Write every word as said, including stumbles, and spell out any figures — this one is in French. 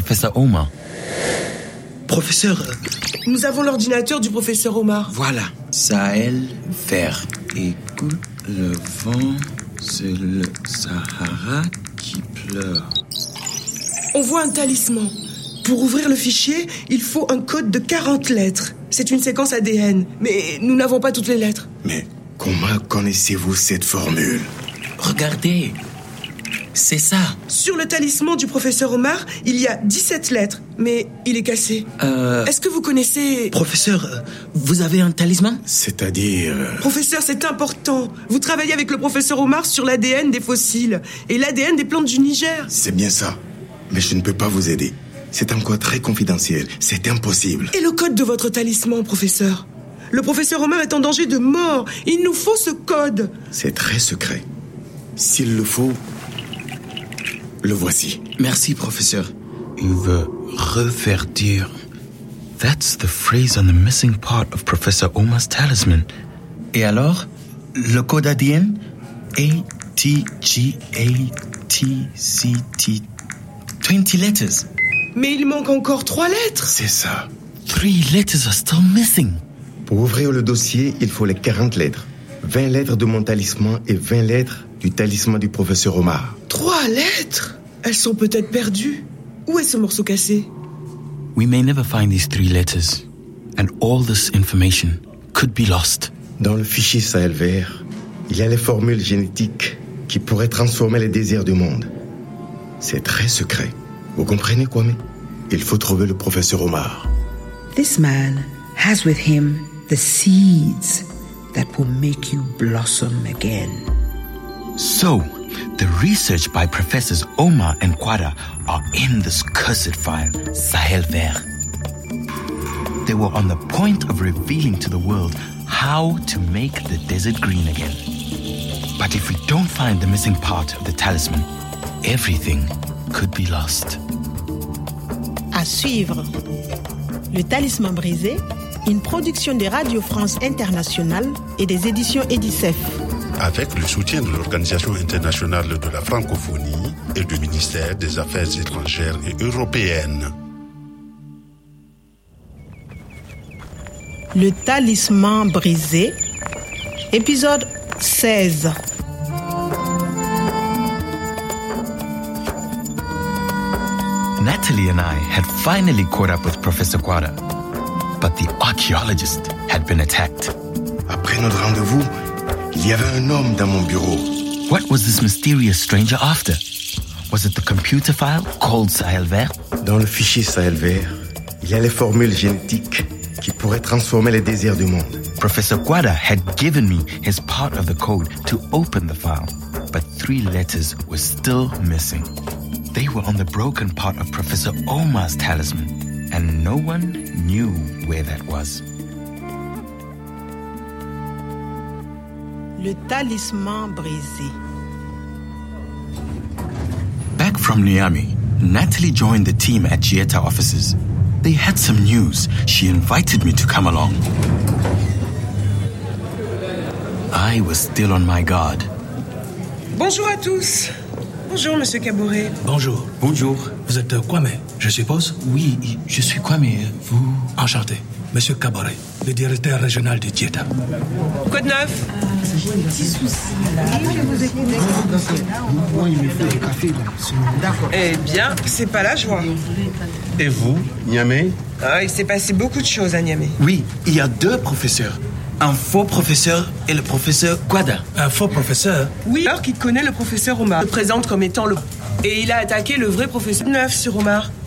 Professor Omar. Professeur... Nous avons l'ordinateur du professeur Omar. Voilà. Sahel vert. Écoute le vent, c'est le Sahara qui pleure. On voit un talisman. Pour ouvrir le fichier, il faut un code de quarante lettres. C'est une séquence A D N, mais nous n'avons pas toutes les lettres. Mais comment connaissez-vous cette formule? Regardez. C'est ça. Sur le talisman du professeur Omar, il y a dix-sept lettres, mais il est cassé. Euh... Est-ce que vous connaissez... Professeur, Vous avez un talisman? C'est-à-dire... Professeur, c'est important. Vous travaillez avec le professeur Omar sur l'A D N des fossiles et l'A D N des plantes du Niger. C'est bien ça. Mais je ne peux pas vous aider. C'est encore très confidentiel. C'est impossible. Et le code de votre talisman, professeur? Le professeur Omar est en danger de mort. Il nous faut ce code. C'est très secret. S'il le faut... Le voici. Merci, professeur. Il veut reverdir. That's the phrase on the missing part of Professor Omar's talisman. Et alors, le code A D N? A T G A T C T. twenty letters. Mais il manque encore trois lettres. C'est ça. Three letters are still missing. Pour ouvrir le dossier, il faut les quarante lettres. vingt lettres de mon talisman et vingt lettres du talisman du professeur Omar. Trois lettres? Elles sont peut-être perdues. Où est ce morceau cassé? We may never find these three letters, and all this information could be lost. Dans le fichier Sahel vert, il y a les formules génétiques qui pourraient transformer les désirs du monde. C'est très secret. Vous comprenez, Kwame? Il faut trouver le professeur Omar. This man has with him the seeds that will make you blossom again. So, the research by Professors Omar and Quada are in this cursed file, Sahel Vert. They were on the point of revealing to the world how to make the desert green again. But if we don't find the missing part of the talisman, everything could be lost. À suivre. Le Talisman brisé, une production de Radio France Internationale et des éditions Edicef. Avec le soutien de l'Organisation internationale de la francophonie et du ministère des Affaires étrangères et européennes. Le Talisman brisé, épisode seize. Natalie and I had finally caught up with Professor Quada, but the archaeologist had been attacked. Après notre rendez-vous, il y avait un homme dans mon bureau. What was this mysterious stranger after? Was it the computer file called Sahel Vert? Dans le fichier Sahel vert, il y a les formules génétiques qui pourraient transformer les désirs du monde. Professor Quada had given me his part of the code to open the file, but three letters were still missing. They were on the broken part of Professor Omar's talisman, and no one knew where that was. Le Talisman brisé. Back from Niamey, Natalie joined the team at Gieta offices. They had some news. She invited me to come along. I was still on my guard. Bonjour à tous. Bonjour, monsieur Caboret. Bonjour. Bonjour. Vous êtes Kwame, je suppose? Oui, je suis Kwame. Vous? Enchanté. Monsieur Caboret, le directeur régional de Gieta. Quoi de neuf? Eh bien, c'est pas la joie. Et vous, Niamey? Ah, il s'est passé beaucoup de choses à Niamey. Oui, il y a deux professeurs. Un faux professeur et le professeur Quada. Un faux professeur? Oui, alors qu'il connaît le professeur Omar. Il le présente comme étant le... Et il a attaqué le vrai professeur Neuf sur Omar.